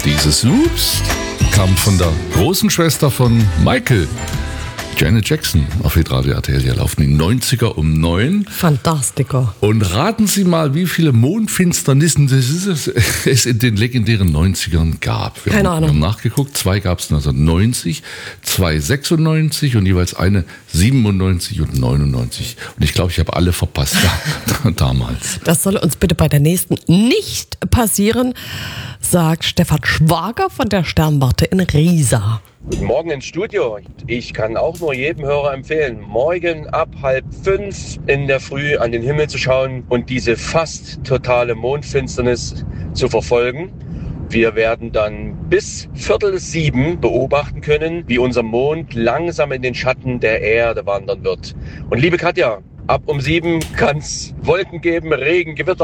Dieses Ups kam von der großen Schwester von Michael, Janet Jackson, auf Hitradio RTL. Hier laufen die 90er um 9. Fantastiker. Und raten Sie mal, wie viele Mondfinsternissen es in den legendären 90ern gab. Keine Ahnung. Wir haben nachgeguckt, 2 gab es 1990, 2 96 und jeweils eine 97 und 99. Und ich glaube, ich habe alle verpasst damals. Das soll uns bitte bei der nächsten nicht passieren, sagt Stefan Schwager von der Sternwarte in Riesa. Guten Morgen ins Studio. Ich kann auch nur jedem Hörer empfehlen, morgen ab 4:30 in der Früh an den Himmel zu schauen und diese fast totale Mondfinsternis zu verfolgen. Wir werden dann bis 6:45 beobachten können, wie unser Mond langsam in den Schatten der Erde wandern wird. Und liebe Katja, ab um 7 kann es Wolken geben, Regen, Gewitter.